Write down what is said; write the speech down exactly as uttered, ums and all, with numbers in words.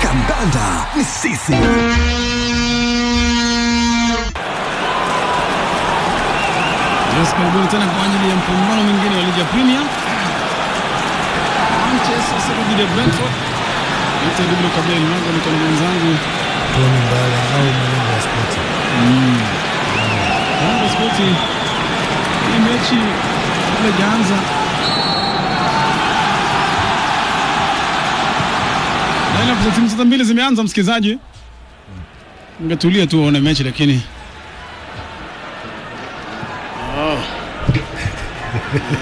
Kandanda ni sisi. Yes, karibuni tena kwa ajili ya mpambano mwingine wa Ligi ya Premier. Manchester City dhidi ya Brentford. Yote dublo kabla ya mlango ni kwa mwenzangu Tony Mbala au Malengo ya Sport. Mm. Malengo ya Sport. Hii mechi ile jaanza. Baina ya timu zote mbili zimeanza, msikizaji. Ungetulia tu uone mechi lakini